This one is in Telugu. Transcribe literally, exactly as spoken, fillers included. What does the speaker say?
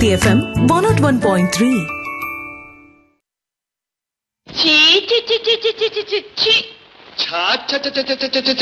Bharti F M one oh one point three. చీ చీ చీ చీ చీ చీ చీ చీ. ఛా ఛ ఛ ఛ ఛ ఛ ఛ ఛ